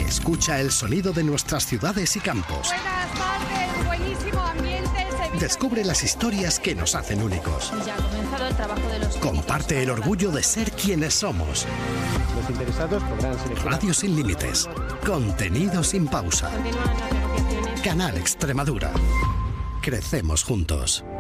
Escucha el sonido de nuestras ciudades y campos. Buenas tardes, buenísimo ambiente. Descubre las historias que nos hacen únicos. Ya ha comenzado el trabajo de los... Comparte el orgullo de ser quienes somos. Los interesados podrán seleccionar... Radio sin límites. Contenido sin pausa. Continúan las negociaciones. Canal Extremadura. Crecemos juntos.